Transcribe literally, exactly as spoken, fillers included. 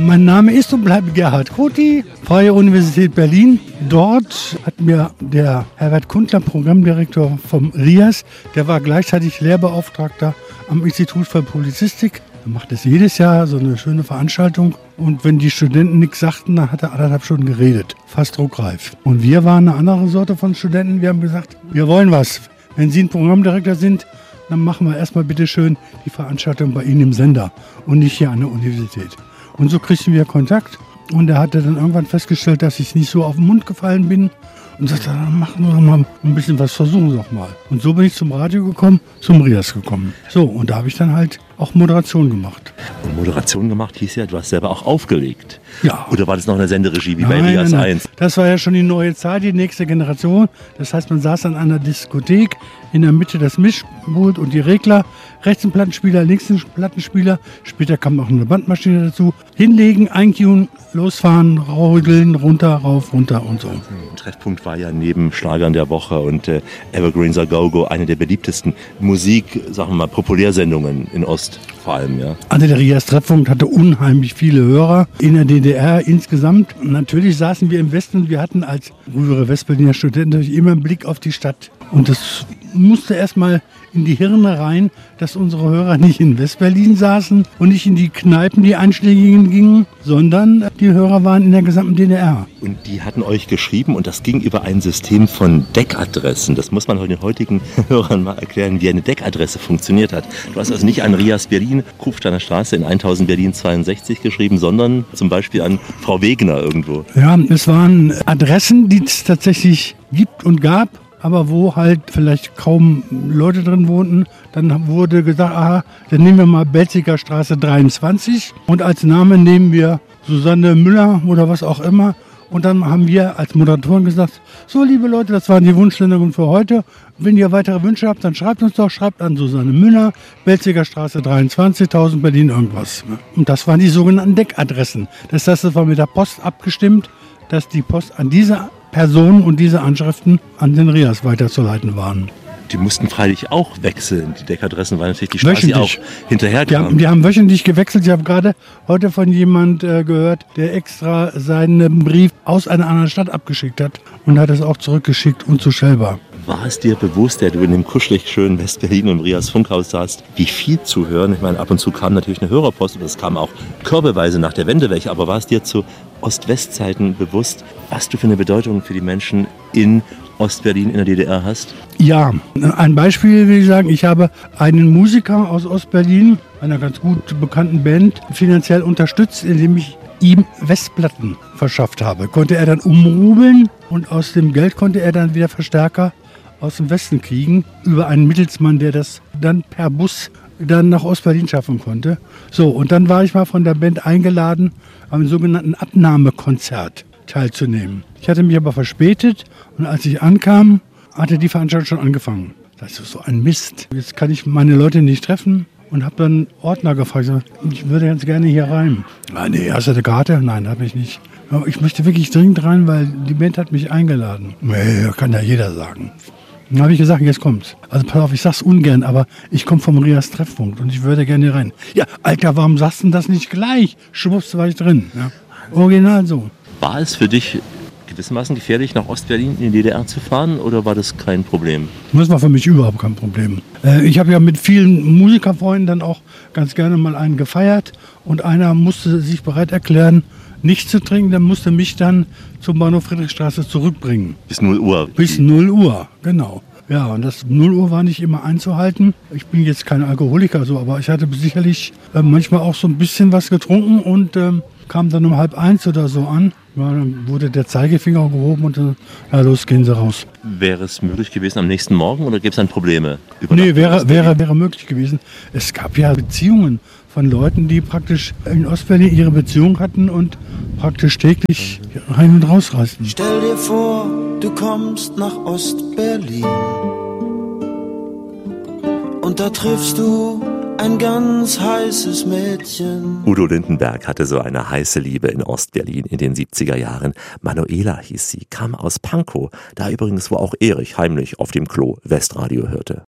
Mein Name ist und bleibt Gerhard Koti, Freie Universität Berlin. Dort hat mir der Herbert Kundler, Programmdirektor vom R I A S, der war gleichzeitig Lehrbeauftragter am Institut für Publizistik. Er macht es jedes Jahr, so eine schöne Veranstaltung. Und wenn die Studenten nichts sagten, dann hat er anderthalb Stunden geredet. Fast druckreif. Und wir waren eine andere Sorte von Studenten. Wir haben gesagt, wir wollen was. Wenn Sie ein Programmdirektor sind, dann machen wir erstmal bitte schön die Veranstaltung bei Ihnen im Sender und nicht hier an der Universität. Und so kriegten wir Kontakt. Und er hatte dann irgendwann festgestellt, dass ich nicht so auf den Mund gefallen bin. Und sagte, dann machen wir doch mal ein bisschen was, versuchen Sie doch mal. Und so bin ich zum Radio gekommen, zum R I A S gekommen. So, und da habe ich dann halt auch Moderation gemacht. Und Moderation gemacht hieß ja, du hast selber auch aufgelegt. Ja. Oder war das noch eine Senderegie wie Nein, bei R I A S nein, nein. eins? Das war ja schon die neue Zeit, die nächste Generation. Das heißt, man saß an einer Diskothek, in der Mitte das Mischpult und die Regler, rechts ein Plattenspieler, links ein Plattenspieler. Später kam auch eine Bandmaschine dazu. Hinlegen, eincunen, losfahren, raudeln, runter, rauf, runter und so. Ein Treffpunkt war ja neben Schlagern der Woche und äh, Evergreens A Go-Go eine der beliebtesten Musik, sagen wir mal, Populärsendungen in Ost vor allem, ja. Also der R I A S-Treffpunkt hatte unheimlich viele Hörer in der D D R insgesamt. Und natürlich saßen wir im Westen und wir hatten als frühere Westberliner Studenten natürlich immer einen Blick auf die Stadt. Und das musste erstmal in die Hirne rein, dass unsere Hörer nicht in Westberlin saßen und nicht in die Kneipen, die einschlägigen gingen, sondern die Hörer waren in der gesamten D D R. Und die hatten euch geschrieben und das ging über ein System von Deckadressen. Das muss man den heutigen Hörern mal erklären, wie eine Deckadresse funktioniert hat. Du hast also nicht an R I A S Berlin, Kufsteiner Straße in tausend Berlin zweiundsechzig geschrieben, sondern zum Beispiel an Frau Wegner irgendwo. Ja, es waren Adressen, die es tatsächlich gibt und gab, aber wo halt vielleicht kaum Leute drin wohnten. Dann wurde gesagt, aha, dann nehmen wir mal Belziger Straße dreiundzwanzig und als Name nehmen wir Susanne Müller oder was auch immer. Und dann haben wir als Moderatoren gesagt, so liebe Leute, das waren die Wunschsendungen für heute. Wenn ihr weitere Wünsche habt, dann schreibt uns doch, schreibt an Susanne Müller, Belziger Straße dreiundzwanzig, tausend Berlin irgendwas. Und das waren die sogenannten Deckadressen. Das heißt, das war mit der Post abgestimmt, dass die Post an diese Personen und diese Anschriften an den R I A S weiterzuleiten waren. Die mussten freilich auch wechseln, die Deckadressen, weil natürlich die Straße Wöchentlich. auch hinterher Die kam. haben, die haben wöchentlich gewechselt. Ich habe gerade heute von jemand äh, gehört, der extra seinen Brief aus einer anderen Stadt abgeschickt hat und hat es auch zurückgeschickt und zu Schellbar. War es dir bewusst, der du in dem kuschelig schönen West-Berlin und R I A S Funkhaus saßt, wie viel zu hören? Ich meine, ab und zu kam natürlich eine Hörerpost und es kam auch körbeweise nach der Wende welche. Aber war es dir zu Ost-West-Zeiten bewusst, was du für eine Bedeutung für die Menschen in Ost-Berlin in der D D R hast? Ja, ein Beispiel will ich sagen, ich habe einen Musiker aus Ost-Berlin, einer ganz gut bekannten Band, finanziell unterstützt, indem ich ihm Westplatten verschafft habe. Konnte er dann umrubeln und aus dem Geld konnte er dann wieder Verstärker aus dem Westen kriegen, über einen Mittelsmann, der das dann per Bus dann nach Ost-Berlin schaffen konnte. So, und dann war ich mal von der Band eingeladen, am sogenannten Abnahmekonzert teilzunehmen. Ich hatte mich aber verspätet und als ich ankam, hatte die Veranstaltung schon angefangen. Das ist so ein Mist. Jetzt kann ich meine Leute nicht treffen und habe dann Ordner gefragt. Ich würde ganz gerne hier rein. Ah, nee, hast du eine Karte? Nein, habe ich nicht. Aber ich möchte wirklich dringend rein, weil die Band hat mich eingeladen. Nee, kann ja jeder sagen. Dann habe ich gesagt, jetzt kommt's. Also pass auf, ich sag's ungern, aber ich komme vom R I A S-Treffpunkt und ich würde gerne hier rein. Ja, Alter, warum sagst du denn das nicht gleich? Schwupps, war ich drin. Ja. Original so. War es für dich gewissermaßen gefährlich, nach Ost-Berlin in die D D R zu fahren oder war das kein Problem? Das war für mich überhaupt kein Problem. Äh, ich habe ja mit vielen Musikerfreunden dann auch ganz gerne mal einen gefeiert und einer musste sich bereit erklären, nicht zu trinken, der musste mich dann zum Bahnhof Friedrichstraße zurückbringen. Bis null Uhr? Bis null Uhr, genau. Ja, und das null Uhr war nicht immer einzuhalten. Ich bin jetzt kein Alkoholiker, so, aber ich hatte sicherlich äh, manchmal auch so ein bisschen was getrunken und ähm, kam dann um halb eins oder so an. Ja, dann wurde der Zeigefinger gehoben und dann, ja, los, gehen Sie raus. Wäre es möglich gewesen am nächsten Morgen oder gäbe es dann Probleme? Nee, wäre, wäre, wäre möglich gewesen. Es gab ja Beziehungen von Leuten, die praktisch in Ostberlin ihre Beziehung hatten und praktisch täglich rein und raus reisten. Stell dir vor, du kommst nach Ostberlin und da triffst du ein ganz heißes Mädchen. Udo Lindenberg hatte so eine heiße Liebe in Ostberlin in den siebziger Jahren. Manuela hieß sie, kam aus Pankow, da übrigens, wo auch Erich heimlich auf dem Klo Westradio hörte.